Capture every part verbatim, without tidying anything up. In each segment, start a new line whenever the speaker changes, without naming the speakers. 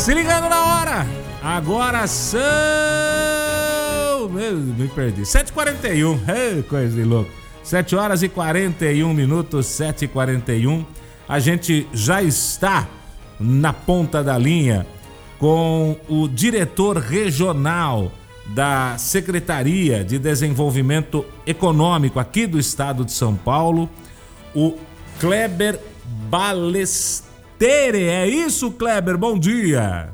Se ligando na hora. Agora são... Eu me perdi. sete e quarenta e um. Ei, coisa de louco. sete horas e quarenta e um minutos. sete e quarenta e um. A gente já está na ponta da linha com o diretor regional da Secretaria de Desenvolvimento Econômico aqui do estado de São Paulo, o Kleber Ballesteire. É isso, Kleber? Bom dia.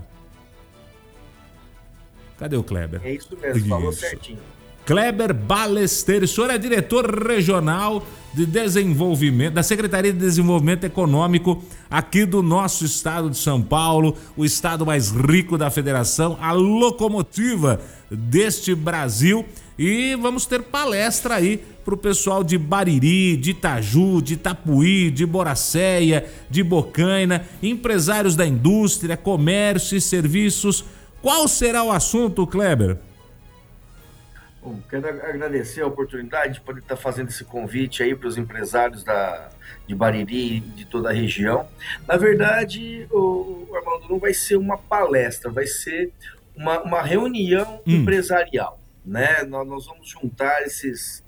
Cadê o Kleber?
É isso mesmo, isso. Falou certinho.
Kleber Ballesteire, o senhor é diretor regional de desenvolvimento, da Secretaria de Desenvolvimento Econômico aqui do nosso estado de São Paulo, o estado mais rico da federação, a locomotiva deste Brasil. E vamos ter palestra aí pro pessoal de Bariri, de Itaju, de Itapuí, de Boracéia, de Bocaina, empresários da indústria, comércio e serviços. Qual será o assunto, Kleber?
Bom, quero agradecer a oportunidade de poder estar fazendo esse convite aí para os empresários da, de Bariri e de toda a região. Na verdade, o, o Armando, não vai ser uma palestra, vai ser uma, uma reunião hum. empresarial, né? Nós, nós vamos juntar esses,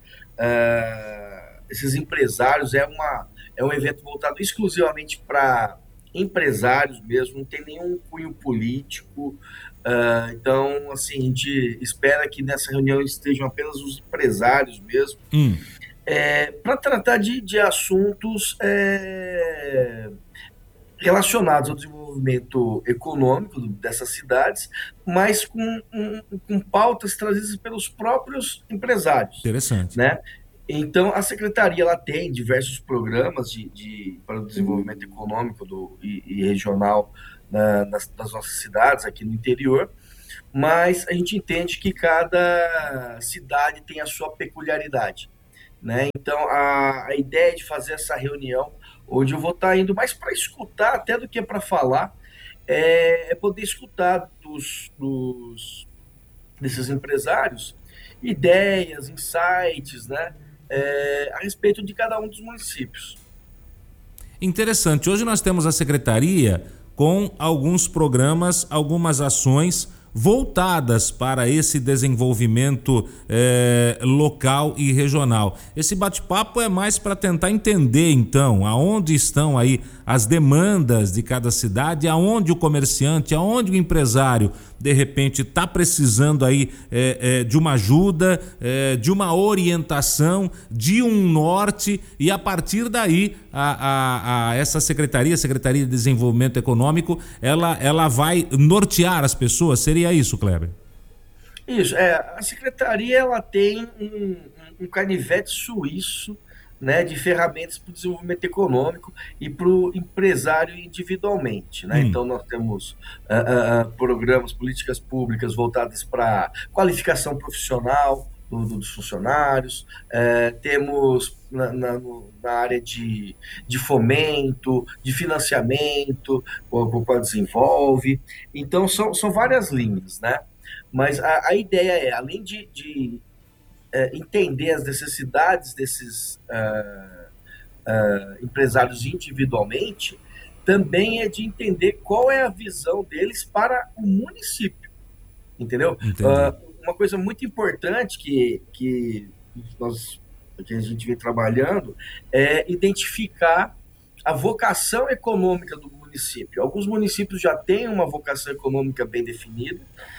uh, esses empresários, é, uma, é um evento voltado exclusivamente para empresários mesmo, não tem nenhum cunho político. Uh, então, assim, a gente espera que nessa reunião estejam apenas os empresários mesmo, hum. é, para tratar de, de assuntos é, relacionados ao desenvolvimento econômico dessas cidades, mas com, um, com pautas trazidas pelos próprios empresários.
Interessante.
Né? Então, a Secretaria ela tem diversos programas de, de, para o desenvolvimento econômico do, e, e regional Na, nas, nas nossas cidades aqui no interior, mas a gente entende que cada cidade tem a sua peculiaridade, né? Então a, a ideia de fazer essa reunião, onde eu vou estar indo mais para escutar até do que para falar, é, é poder escutar dos, dos, desses empresários ideias, insights, né? É, a respeito de cada um dos municípios.
Interessante. Hoje nós temos a Secretaria com alguns programas, algumas ações voltadas para esse desenvolvimento eh, local e regional. Esse bate-papo é mais para tentar entender, então, aonde estão aí as demandas de cada cidade, aonde o comerciante, aonde o empresário, de repente, está precisando aí eh, eh, de uma ajuda, eh, de uma orientação, de um norte, e a partir daí, a, a, a essa secretaria, a Secretaria de Desenvolvimento Econômico, ela, ela vai nortear as pessoas. Seria é isso, Kleber?
Isso, é, a Secretaria ela tem um, um canivete suíço, né, de ferramentas para o desenvolvimento econômico e para o empresário individualmente, né? Hum. Então nós temos uh, uh, programas, políticas públicas voltadas para qualificação profissional do, do, dos funcionários, uh, temos na, na, na área de, de fomento, de financiamento, o qual desenvolve. Então são, são várias linhas, né? Mas a, a ideia é, além de, de é, entender as necessidades desses uh, uh, empresários individualmente, também é de entender qual é a visão deles para o município, entendeu? Uh, uma coisa muito importante que, que, nós, que a gente vem trabalhando é identificar a vocação econômica do município. Alguns municípios já têm uma vocação econômica bem definida,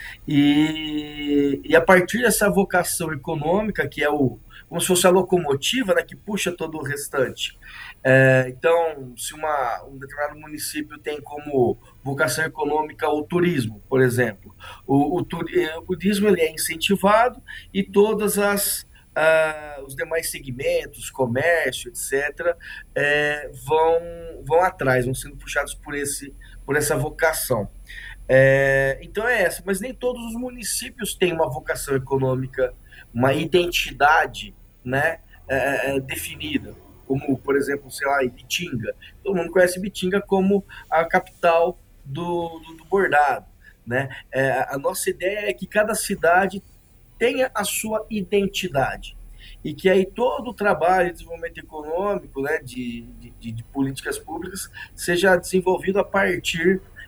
e, e a partir dessa vocação econômica, que é o, como se fosse a locomotiva, né, que puxa todo o restante. É, então, se uma, um determinado município tem como vocação econômica o turismo, por exemplo, o, o, o turismo ele é incentivado e todas as Uh, os demais segmentos, comércio, etcétera, é, vão, vão atrás, vão sendo puxados por, esse, por essa vocação. É, então é essa, mas nem todos os municípios têm uma vocação econômica, uma identidade, né, é, é, definida, como, por exemplo, sei lá, Ibitinga. Todo mundo conhece Ibitinga como a capital do, do, do bordado, né? É, a nossa ideia é que cada cidade tenha a sua identidade e que aí todo o trabalho de desenvolvimento econômico, né, de, de, de políticas públicas seja desenvolvido a partir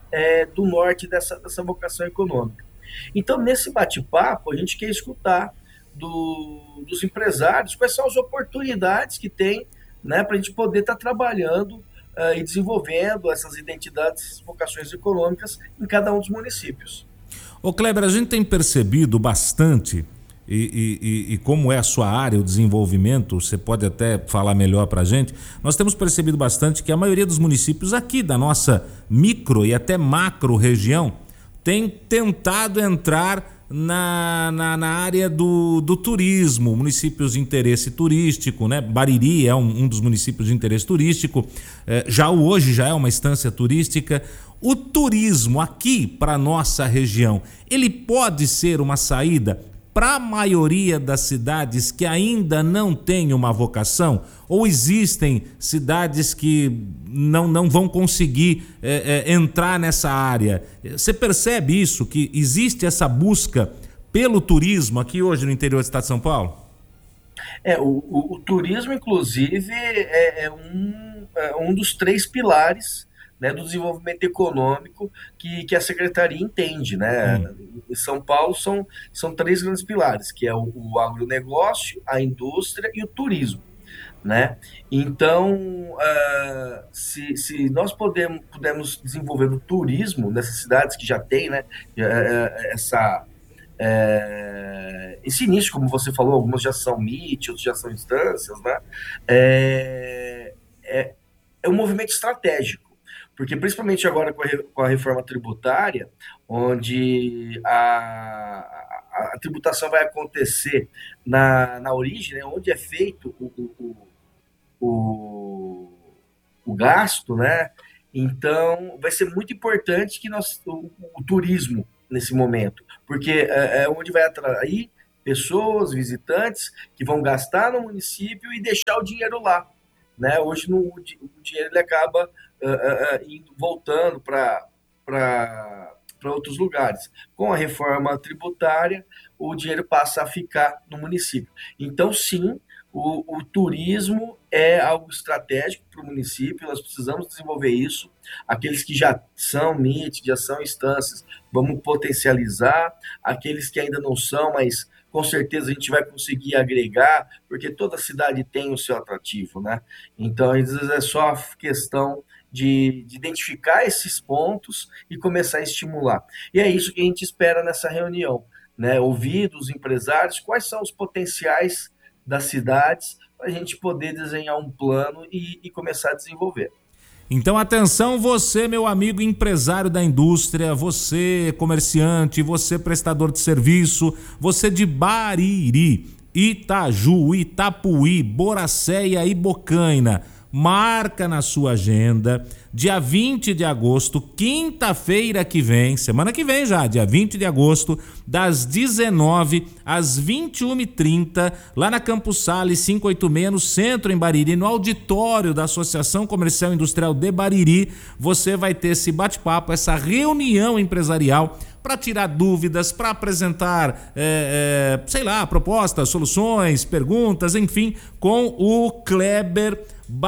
é, do norte dessa, dessa vocação econômica. Então, nesse bate-papo, a gente quer escutar do, dos empresários quais são as oportunidades que tem, né, para a gente poder estar tá trabalhando uh, e desenvolvendo essas identidades, essas vocações econômicas em cada um dos municípios.
Ô Kleber, a gente tem percebido bastante, e, e, e como é a sua área, o desenvolvimento, você pode até falar melhor para a gente, nós temos percebido bastante que a maioria dos municípios aqui da nossa micro e até macro região tem tentado entrar na, na, na área do, do turismo, municípios de interesse turístico, né? Bariri é um, um dos municípios de interesse turístico, é, já hoje já é uma estância turística. O turismo aqui para nossa região, ele pode ser uma saída para a maioria das cidades que ainda não tem uma vocação? Ou existem cidades que não, não vão conseguir é, é, entrar nessa área? Você percebe isso, que existe essa busca pelo turismo aqui hoje no interior do estado de São Paulo?
É, o, o, o turismo, inclusive, é, é, um, é um dos três pilares, né, do desenvolvimento econômico que, que a Secretaria entende, né? Hum. Em São Paulo são, são três grandes pilares, que é o, o agronegócio, a indústria e o turismo, né? Então, uh, se, se nós podemos, pudermos desenvolver o turismo nessas cidades que já tem, né, essa, é, esse início, como você falou, algumas já são M I T, outras já são instâncias, né? É, é, é um movimento estratégico. Porque, principalmente agora com a, com a reforma tributária, onde a, a, a tributação vai acontecer na, na origem, né, onde é feito o, o, o, o gasto, né? Então, vai ser muito importante que nós, o, o turismo nesse momento, porque é, é onde vai atrair pessoas, visitantes, que vão gastar no município e deixar o dinheiro lá. Né? Hoje no, o dinheiro ele acaba uh, uh, indo, voltando para outros lugares. Com a reforma tributária, o dinheiro passa a ficar no município. Então, sim, o, o turismo é algo estratégico para o município, nós precisamos desenvolver isso. Aqueles que já são M I T, já são instâncias, vamos potencializar. Aqueles que ainda não são, mas com certeza a gente vai conseguir agregar, porque toda cidade tem o seu atrativo, né? Então, às vezes é só questão de, de identificar esses pontos e começar a estimular. E é isso que a gente espera nessa reunião, né? Ouvir dos empresários quais são os potenciais das cidades para a gente poder desenhar um plano e, e começar a desenvolver.
Então, atenção, você, meu amigo empresário da indústria, você comerciante, você prestador de serviço, você de Bariri, Itaju, Itapuí, Boracéia e Bocaina, marca na sua agenda, dia vinte de agosto, quinta-feira que vem, semana que vem já, dia vinte de agosto, das dezenove às vinte e uma e trinta, lá na Campos Sales quinhentos e oitenta e seis, no centro, em Bariri, no auditório da Associação Comercial e Industrial de Bariri, você vai ter esse bate-papo, essa reunião empresarial para tirar dúvidas, para apresentar, é, é, sei lá, propostas, soluções, perguntas, enfim, com o Kleber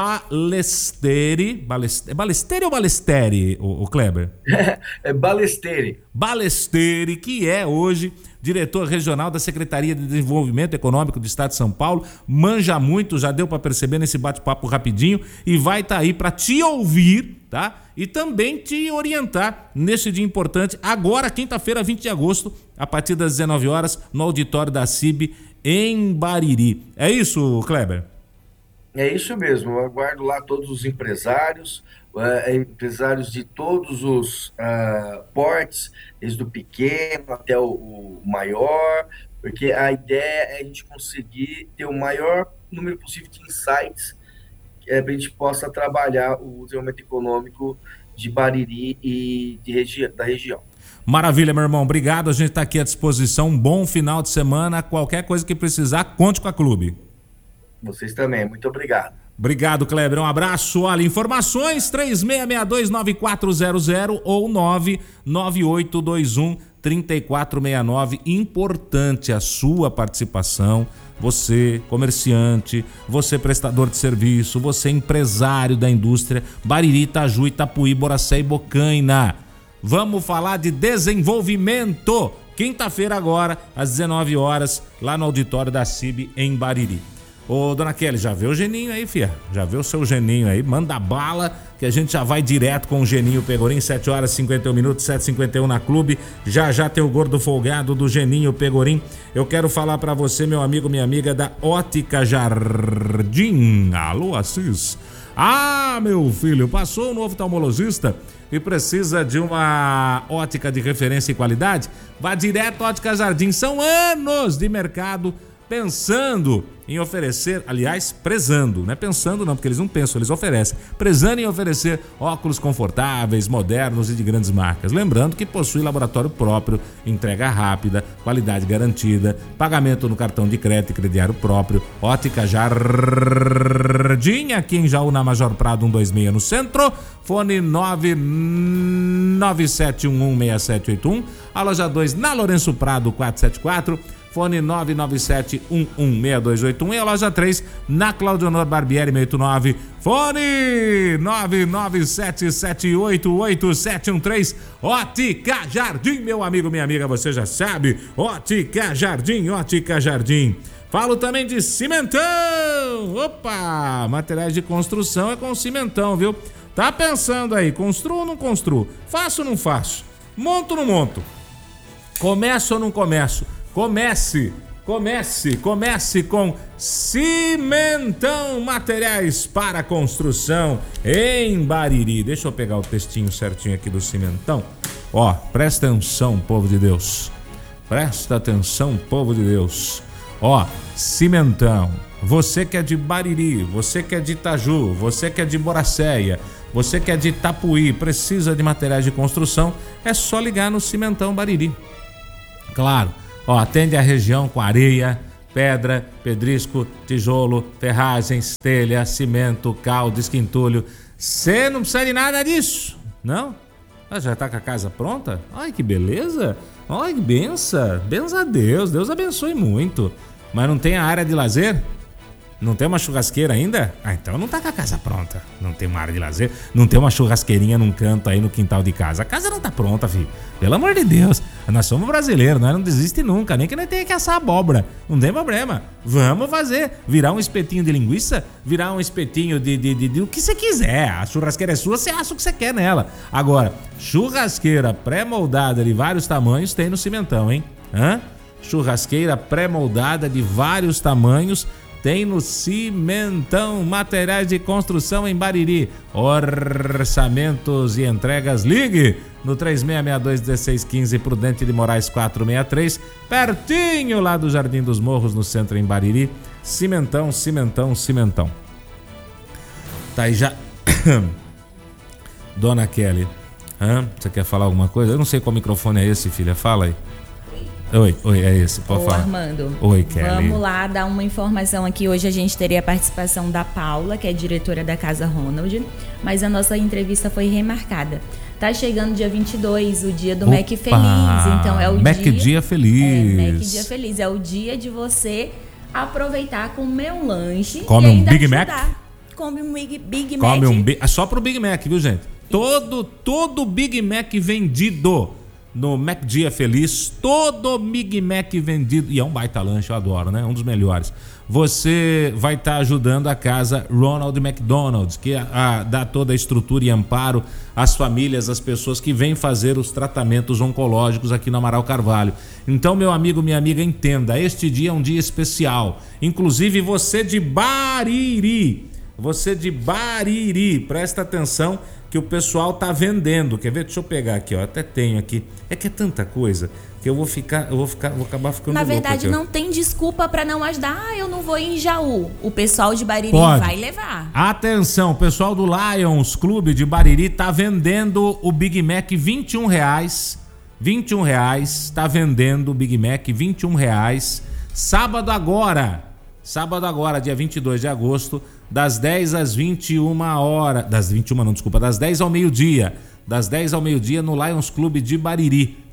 Balesteri. Balesteri, Balesteri ou Balesteri, o, o Kleber?
É, é Balesteri.
Balesteri, que é hoje diretor regional da Secretaria de Desenvolvimento Econômico do Estado de São Paulo, manja muito, já deu para perceber nesse bate-papo rapidinho, e vai estar tá aí para te ouvir, tá? E também te orientar neste dia importante, agora, quinta-feira, vinte de agosto, a partir das dezenove horas, no auditório da C I B em Bariri. É isso, Kleber?
É isso mesmo, eu aguardo lá todos os empresários, uh, empresários de todos os uh, portes, desde o pequeno até o, o maior, porque a ideia é a gente conseguir ter o maior número possível de insights é, para a gente possa trabalhar o desenvolvimento econômico de Bariri e de regi- da região.
Maravilha, meu irmão, obrigado, a gente está aqui à disposição, um bom final de semana, qualquer coisa que precisar, conte com a Clube.
Vocês também, muito obrigado.
Obrigado, Kleber, um abraço. Olha, informações três seis seis dois nove quatro zero zero ou nove nove oito dois um três quatro seis nove. Importante a sua participação, você comerciante, você prestador de serviço, você empresário da indústria, Bariri, Itaju, Itapuí, Boracéia e Bocaina. Vamos falar de desenvolvimento. Quinta-feira agora, às dezenove horas, lá no auditório da C I B em Bariri. Ô, dona Kelly, já vê o Geninho aí, fia? Já vê o seu Geninho aí? Manda bala, que a gente já vai direto com o Geninho Pegorim, sete horas e cinquenta e um minutos, sete e cinquenta e um na Clube. Já já tem o gordo folgado do Geninho Pegorim. Eu quero falar pra você, meu amigo, minha amiga, da Ótica Jardim. Alô, Assis? Ah, meu filho, passou um novo oftalmologista e precisa de uma ótica de referência e qualidade? Vá direto à Ótica Jardim. São anos de mercado pensando em oferecer, aliás, prezando, não é pensando não, porque eles não pensam, eles oferecem, prezando em oferecer óculos confortáveis, modernos e de grandes marcas. Lembrando que possui laboratório próprio, entrega rápida, qualidade garantida, pagamento no cartão de crédito e crediário próprio. Ótica Jardim, aqui em Jaú, na Major Prado cento e vinte e seis no centro, fone nove nove sete um um seis sete oito um, a loja dois na Lourenço Prado quatrocentos e setenta e quatro, fone nove nove sete um um seis dois oito um, e a loja três na Claudionor Barbieri seiscentos e oitenta e nove, fone nove nove sete sete oito oito sete um três. Ótica Jardim, meu amigo, minha amiga, você já sabe, Ótica Jardim, Ótica Jardim. Falo também de cimentão. Opa, materiais de construção é com cimentão, viu? Tá pensando aí, construo ou não construo? Faço ou não faço? Monto ou não monto? Começo ou não começo? Comece, comece, comece com Cimentão, materiais para construção em Bariri. Deixa eu pegar o textinho certinho aqui do Cimentão. Ó, presta atenção, povo de Deus. Presta atenção, povo de Deus. Ó, Cimentão, você que é de Bariri, você que é de Itaju, você que é de Boracéia, você que é de Itapuí, precisa de materiais de construção, é só ligar no Cimentão Bariri. Claro. Ó, atende a região com areia, pedra, pedrisco, tijolo, ferragens, telha, cimento, caldo, esquentulho. Você não precisa de nada disso, não? Ah, já tá com a casa pronta? Ai, que beleza! Ai, que benção! Benção a Deus, Deus abençoe muito. Mas não tem a área de lazer? Não tem uma churrasqueira ainda? Ah, então não tá com a casa pronta. Não tem uma área de lazer, não tem uma churrasqueirinha num canto aí no quintal de casa. A casa não tá pronta, filho. Pelo amor de Deus. Nós somos brasileiros, nós não desiste nunca. Nem que nós tenha que assar abóbora. Não tem problema. Vamos fazer. Virar um espetinho de linguiça, virar um espetinho de, de, de, de o que você quiser. A churrasqueira é sua, você acha o que você quer nela. Agora, churrasqueira pré-moldada de vários tamanhos tem no Cimentão, hein? Hã? Churrasqueira pré-moldada de vários tamanhos tem no Cimentão, materiais de construção em Bariri. Orçamentos e entregas, ligue no três seis seis dois um seis um cinco, Prudente de Moraes quatrocentos e sessenta e três, pertinho lá do Jardim dos Morros, no centro em Bariri. Cimentão, Cimentão, Cimentão. Tá aí já. Dona Kelly, hã? Você quer falar alguma coisa? Eu não sei qual microfone é esse, filha, fala aí. Oi, oi, é esse, pode
Ô,
falar.
Armando,
oi, Kelly.
Vamos lá dar uma informação aqui. Hoje a gente teria a participação da Paula, que é diretora da Casa Ronald, mas a nossa entrevista foi remarcada. Tá chegando dia vinte e dois, o dia do
Opa,
Mac Feliz, então é o
Mac
dia...
Dia Feliz.
É, Mac Dia Feliz, é o dia de você aproveitar, comer um lanche
Come
e
um
ainda
Big
ajudar.
Mac?
Come um Big, Big Mac.
Come um Big... Só pro Big Mac, viu, gente? Todo, todo Big Mac vendido no Mac Dia Feliz, todo Big Mac vendido, e é um baita lanche, eu adoro, né? Um dos melhores. Você vai estar tá ajudando a casa Ronald McDonald's, que a, a, dá toda a estrutura e amparo às famílias, às pessoas que vêm fazer os tratamentos oncológicos aqui no Amaral Carvalho. Então, meu amigo, minha amiga, entenda, este dia é um dia especial. Inclusive, você de Bariri, você de Bariri, presta atenção que o pessoal tá vendendo. Quer ver? Deixa eu pegar aqui, ó. Até tenho aqui. É que é tanta coisa que eu vou ficar, eu vou ficar, vou acabar ficando
Na
louco
verdade,
aqui,
não tem desculpa para não ajudar. Ah, eu não vou em Jaú. O pessoal de Bariri
Pode.
vai levar.
Atenção, o pessoal do Lions Clube de Bariri tá vendendo o Big Mac vinte e um reais. vinte e um reais. Tá vendendo o Big Mac vinte e um reais. Sábado agora. Sábado agora, dia vinte e dois de agosto, das dez às vinte e uma horas. Das vinte e uma não, desculpa. Das dez ao meio-dia. Das dez ao meio-dia no Lions Clube de Bariri.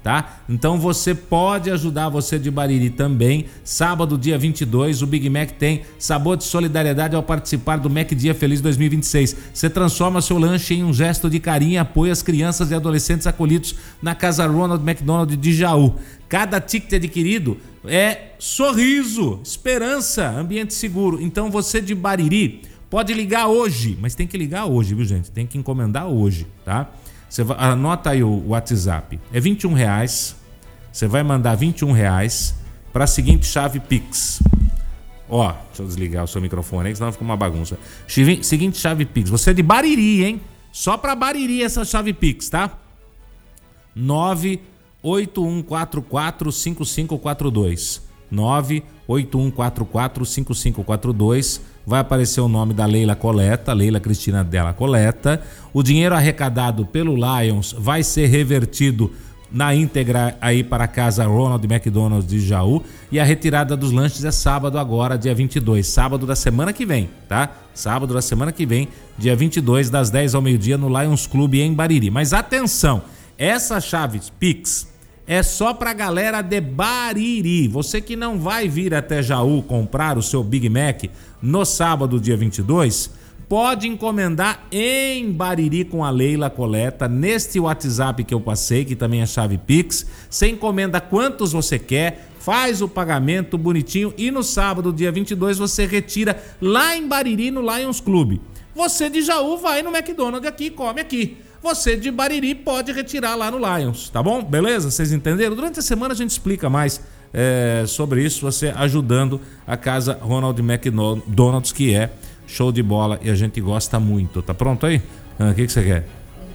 tá? Então você pode ajudar, você de Bariri também. Sábado, dia vinte e dois, o Big Mac tem sabor de solidariedade ao participar do Mac Dia Feliz dois mil e vinte e seis. Você transforma seu lanche em um gesto de carinho e apoia as crianças e adolescentes acolhidos na Casa Ronald McDonald de Jaú. Cada ticket adquirido é sorriso, esperança, ambiente seguro. Então você de Bariri pode ligar hoje, mas tem que ligar hoje, viu, gente? Tem que encomendar hoje, tá? Você vai, anota aí o WhatsApp. É vinte e um reais. Você vai mandar vinte e um reais para a seguinte chave Pix. Ó, deixa eu desligar o seu microfone aí, senão fica uma bagunça. Seguinte chave Pix. Você é de Bariri, hein? Só para Bariri essa chave Pix, tá? nove oito um quatro quatro cinco cinco quatro dois. nove oito um quatro quatro cinco cinco quatro dois. Vai aparecer o nome da Leila Coleta, Leila Cristina Della Coleta. O dinheiro arrecadado pelo Lions vai ser revertido na íntegra aí para a Casa Ronald McDonald de Jaú. E a retirada dos lanches é sábado agora, dia vinte e dois. Sábado da semana que vem, tá? Sábado da semana que vem, dia vinte e dois, das dez ao meio-dia, no Lions Clube em Bariri. Mas atenção, essa chave Pix é só pra galera de Bariri. Você que não vai vir até Jaú comprar o seu Big Mac no sábado, dia vinte e dois, pode encomendar em Bariri com a Leila Coleta, neste WhatsApp que eu passei, que também é chave Pix. Você encomenda quantos você quer, faz o pagamento bonitinho e no sábado, dia vinte e dois, você retira lá em Bariri, no Lions Clube. Você de Jaú vai no McDonald's aqui e come aqui. Você de Bariri pode retirar lá no Lions, tá bom? Beleza? Vocês entenderam? Durante a semana a gente explica mais é, sobre isso, você ajudando a Casa Ronald McDonald's, que é show de bola e a gente gosta muito. Tá pronto aí? O ah, que, que você quer?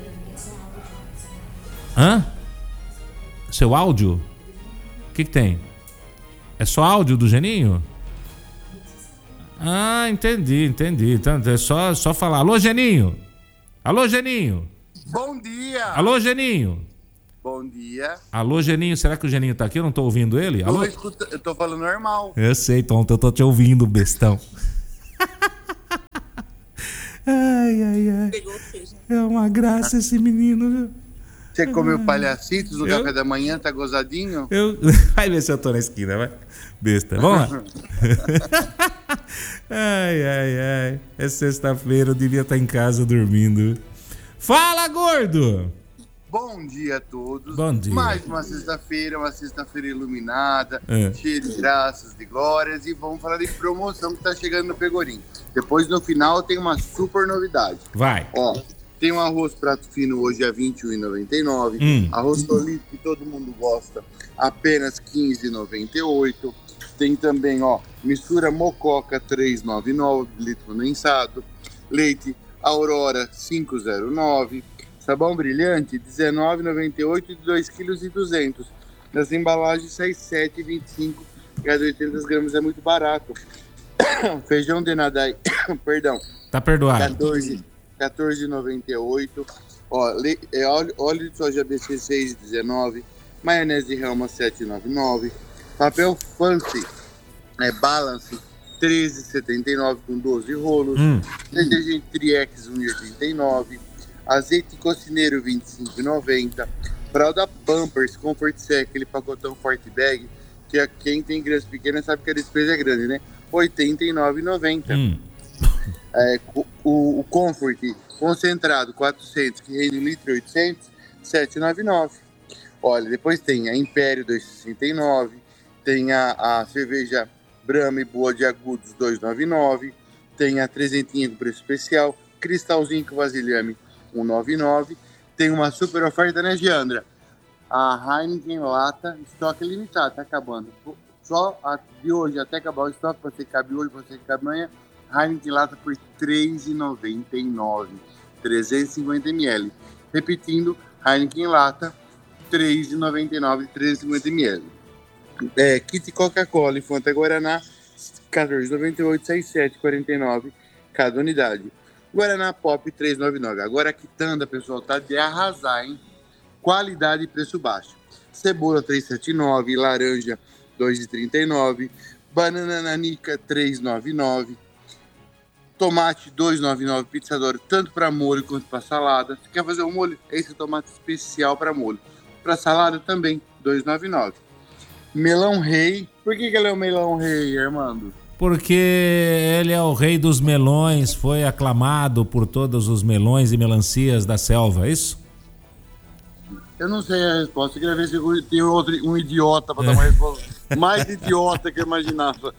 Hã? Seu áudio? O que, que tem? É só áudio do Geninho? Ah, entendi, entendi. Então é só, só falar. Alô, Geninho? Alô, Geninho?
Bom dia!
Alô, Geninho?
Bom dia.
Alô, Geninho, será que o Geninho tá aqui? Eu não tô ouvindo ele? Alô?
Eu, escuto, eu tô falando normal.
Eu sei, Tonto, eu tô te ouvindo, bestão. Ai, ai, ai. É uma graça esse menino, viu?
Você comeu palhacitos no
eu...
café da manhã, tá gozadinho?
Eu... Vai ver se eu tô na esquina, vai. Besta. Vamos lá. Ai, ai, ai. É sexta-feira, eu devia estar em casa dormindo. Fala, gordo!
Bom dia a todos.
Bom dia.
Mais uma sexta-feira, uma sexta-feira iluminada,
é.
cheia de graças, de glórias. E vamos falar de promoção que tá chegando no Pegorim. Depois, no final, tem uma super novidade.
Vai.
Ó, tem um arroz prato fino hoje a vinte e um reais e noventa e nove centavos.
Hum.
Arroz solido, que todo mundo gosta, apenas quinze reais e noventa e oito centavos. Tem também, ó, mistura mococa três reais e noventa e nove centavos, litro condensado. Leite Aurora cinco reais e zero nove centavos. Sabão brilhante dezenove reais e noventa e oito centavos de dois quilos e duzentos. Nas embalagens sai sete reais e vinte e cinco centavos. Cada oitocentos gramas é muito barato. Feijão denadai, perdão.
Tá perdoado.
quatorze reais e noventa e oito centavos. Ó, le, é, óleo, óleo de soja B C seis reais e dezenove centavos. Maionese Helma sete reais e noventa e nove centavos. Papel Fancy é Balance treze reais e setenta e nove centavos com doze rolos.
Hum.
Detergente Triex um real e oitenta e nove centavos. Azeite Cocineiro vinte e cinco reais e noventa centavos. Fralda Pampers Comfort Sec, aquele pacotão Forte Bag, que a, quem tem criança pequena sabe que a despesa é grande, né? oitenta e nove reais e noventa centavos. Hum. É, o, o Comfort concentrado quatrocentos, que rende um litro e oitocentos, sete reais e noventa e nove centavos. Olha, depois tem a Império dois reais e sessenta e nove centavos. Tem a, a cerveja Brahma e Boa de Agudos dois reais e noventa e nove centavos. Tem a trezentinha com preço especial. Cristalzinho com vasilhame um real e noventa e nove centavos. Tem uma super oferta, né, Giandra? A Heineken Lata, estoque limitado, tá acabando. Só a, de hoje até acabar o estoque, você cabe hoje, você cabe amanhã. Heineken Lata por três reais e noventa e nove centavos. trezentos e cinquenta mililitros. Repetindo, Heineken Lata, três reais e noventa e nove centavos, trezentos e cinquenta mililitros. É, kit Coca-Cola e Fanta Guaraná, quatorze reais e noventa e oito centavos, sessenta e sete reais e quarenta e nove centavos cada unidade. Guaraná Pop três reais e noventa e nove centavos. Agora a quitanda, pessoal, tá de arrasar, hein? Qualidade e preço baixo. Cebola três reais e setenta e nove centavos, laranja dois reais e trinta e nove centavos, banana nanica três reais e noventa e nove centavos, tomate dois reais e noventa e nove centavos, pizza Douro, tanto para molho quanto para salada. Se quer fazer um molho, esse é o tomate especial para molho. Para salada também, dois reais e noventa e nove centavos. Melão rei. Por que, que ele é o melão rei, Armando?
Porque ele é o rei dos melões, foi aclamado por todos os melões e melancias da selva, é isso?
Eu não sei a resposta. Eu queria ver se tem outro, um idiota para dar uma resposta mais idiota que eu imaginava.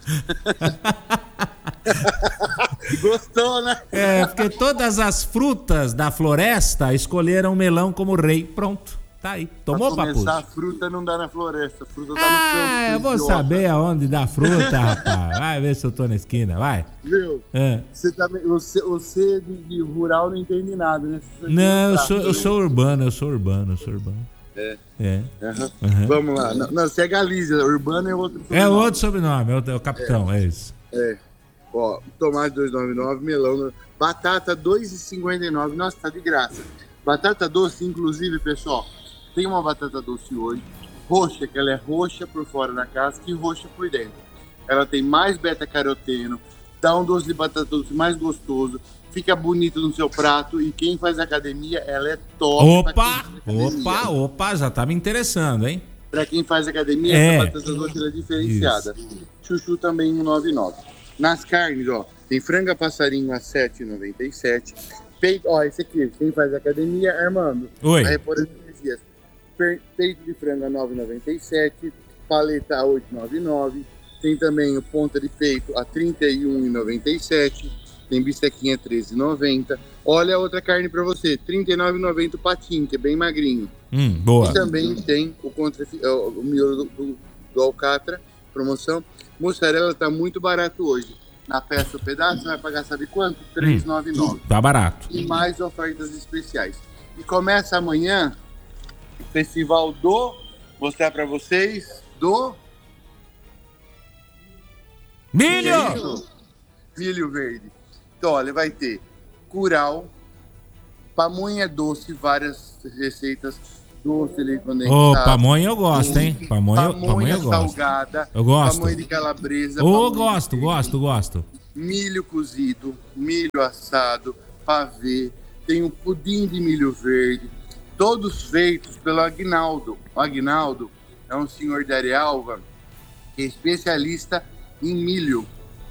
Gostou, né?
É, porque todas as frutas da floresta escolheram o melão como rei. Pronto, tá aí. Tomou,
pra começar,
Papucho?
A fruta não dá na floresta, a fruta tá
ah,
no campo.
Ah, eu vou idiota. saber aonde dá fruta, rapaz. Vai ver se eu tô na esquina, vai.
Viu? É. Você, tá, você, você de, de rural não entende nada, né?
Não, eu sou, eu sou urbano, eu sou urbano, eu sou urbano.
É.
É.
Uhum. Uhum. Vamos lá. Não, não, você é Galícia, urbano é outro sobrenome.
É outro sobrenome, é o, é o capitão, é, é isso.
É. Ó, tomate dois reais e noventa e nove centavos, melão, batata dois reais e cinquenta e nove centavos, nossa, tá de graça. Batata doce, inclusive, pessoal, tem uma batata doce hoje, roxa, que ela é roxa por fora da casca e roxa por dentro. Ela tem mais beta-caroteno, dá um doce de batata doce mais gostoso, fica bonito no seu prato e quem faz academia, ela é top.
Opa, opa, opa, já tá me interessando, hein?
Pra quem faz academia, é. Essa batata doce ela é diferenciada. Isso. Chuchu também um real e noventa e nove centavos. Nas carnes, ó, tem franga passarinho a sete reais e noventa e sete centavos. Peito, ó, esse aqui, quem faz academia, Armando.
Oi.
Vai repor as energias. Peito de frango a nove reais e noventa e sete centavos. Paleta a oito reais e noventa e nove centavos. Tem também o ponta de peito a trinta e um reais e noventa e sete centavos. Tem bistequinha treze reais e noventa centavos. Olha a outra carne pra você, trinta e nove reais e noventa centavos o patinho, que é bem magrinho.
Hum, boa.
E também tem o, contra, o miolo do, do, do alcatra, promoção. Mussarela tá muito barato hoje. Na peça o pedaço, você vai pagar sabe quanto? três reais e noventa e nove centavos.
Hum, tá barato.
E mais ofertas especiais. E começa amanhã o festival do... Mostrar pra vocês, do...
Milho!
Milho, milho verde. Então, olha, vai ter curau, pamonha doce, várias receitas, doce, leite condensado.
Ô, oh, pamonha eu gosto, hein? Pamonha,
pamonha,
pamonha eu gosto.
salgada.
Eu gosto.
Pamonha de calabresa.
Ô, oh, gosto, gosto, gosto.
Milho cozido, milho assado, pavê. Tem um pudim de milho verde. Todos feitos pelo Aguinaldo. O Aguinaldo é um senhor de Arealva que é especialista em milho.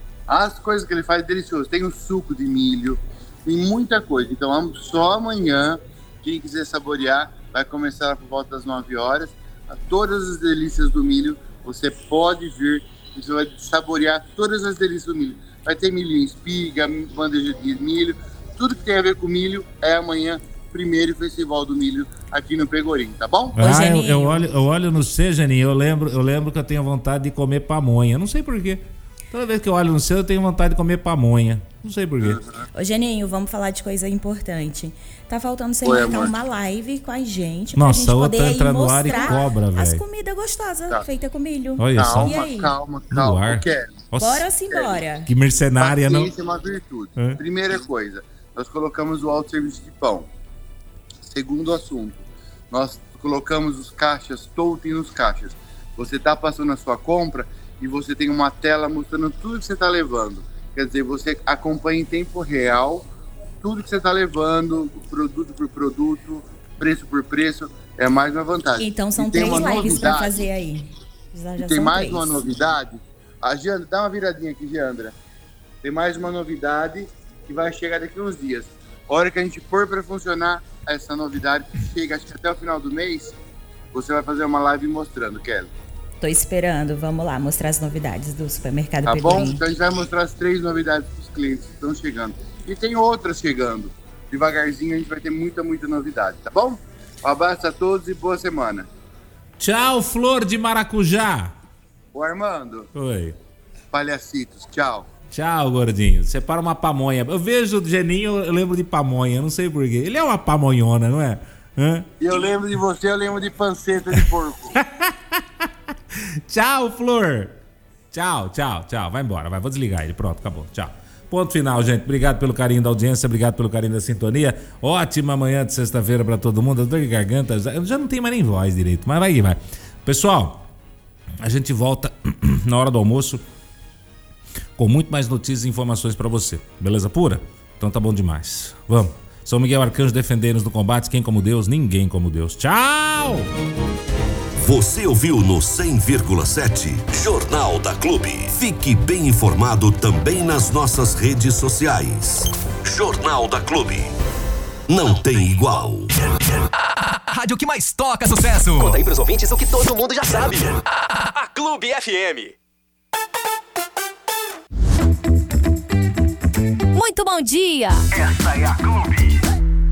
As coisas que ele faz é delicioso. Tem o suco de milho, tem muita coisa. Então, só amanhã, quem quiser saborear, vai começar por volta das nove horas. Todas as delícias do milho, você pode vir, você vai saborear todas as delícias do milho. Vai ter milho em espiga, bandeja de milho, tudo que tem a ver com milho é amanhã, primeiro festival do milho aqui no Pegorim, tá bom?
Ah, eu, eu, olho, eu olho no C, Geninho, eu lembro, eu lembro que eu tenho vontade de comer pamonha, não sei porquê. Toda vez que eu olho no céu, eu tenho vontade de comer pamonha. Não sei porquê.
Ô, Geninho, vamos falar de coisa importante. Tá faltando você Oi, marcar amor. uma live com a gente.
Nossa,
pra gente
outra
poder
entra no ar e cobra, velho.
As comidas gostosas tá. feitas com milho.
Olha
calma,
só.
E aí? calma, calma. calma.
Bora sim, bora.
Que mercenária, não?
Paciência é uma virtude. É? Primeira coisa, nós colocamos o auto-serviço de pão. Segundo assunto, nós colocamos os caixas, totem nos caixas. Você tá passando a sua compra e você tem uma tela mostrando tudo que você está levando. Quer dizer, você acompanha em tempo real tudo que você está levando, produto por produto, preço por preço, é mais uma vantagem.
Então são três lives para fazer aí. Já, já
tem mais
três.
uma novidade. A Geandra, dá uma viradinha aqui, Geandra. Tem mais uma novidade que vai chegar daqui uns dias. A hora que a gente pôr para funcionar essa novidade, chega acho que até o final do mês, você vai fazer uma live mostrando, Kelly.
Tô esperando, vamos lá, mostrar as novidades do supermercado
Tá
Pegorim.
bom? Então a gente vai mostrar as três novidades para os clientes que estão chegando. E tem outras chegando. Devagarzinho a gente vai ter muita, muita novidade, tá bom? Um abraço a todos e boa semana.
Tchau, Flor de Maracujá.
Ô Armando.
Oi.
Palhacitos, tchau.
Tchau, gordinho. Separa uma pamonha. Eu vejo o Geninho, eu lembro de pamonha, não sei porquê. Ele é uma pamonhona, não é? Hã?
E eu lembro de você, eu lembro de panceta de porco.
Tchau, Flor. Tchau, tchau, tchau. Vai embora, vai. Vou desligar ele. Pronto, acabou. Tchau. Ponto final, gente. Obrigado pelo carinho da audiência, obrigado pelo carinho da sintonia. Ótima manhã de sexta-feira pra todo mundo. Dor de garganta, eu já não tenho mais nem voz direito, mas vai aí, vai. Pessoal, a gente volta na hora do almoço com muito mais notícias e informações pra você. Beleza pura? Então tá bom demais. Vamos. São Miguel Arcanjo, defendendo-nos no combate. Quem como Deus? Ninguém como Deus. Tchau!
Você ouviu no cem vírgula sete Jornal da Clube. Fique bem informado também nas nossas redes sociais. Jornal da Clube. Não tem igual.
A rádio que mais toca sucesso.
Conta aí pros ouvintes o que todo mundo já sabe. A Clube F M.
Muito bom dia.
Essa é a Clube.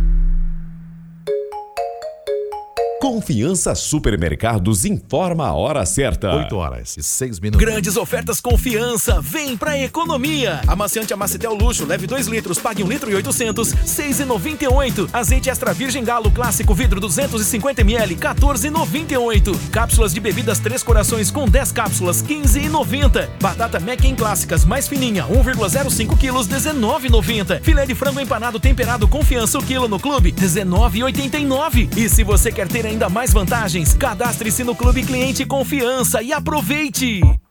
Confiança Supermercados informa a hora certa.
oito horas e seis minutos.
Grandes ofertas Confiança, vem pra economia. Amaciante Amacitel Luxo, leve dois litros, pague um litro e oitocentos, seis e noventa e oito. Azeite extra virgem Galo clássico vidro duzentos e cinquenta mililitros, quatorze e noventa e oito. Cápsulas de bebidas Três Corações com dez cápsulas, quinze e noventa. Batata Mac em clássicas mais fininha, um vírgula zero cinco quilos, dezenove e noventa. Filé de frango empanado temperado Confiança o quilo no clube, dezenove e oitenta e nove. E se você quer ter ainda mais vantagens, cadastre-se no Clube Cliente Confiança e aproveite!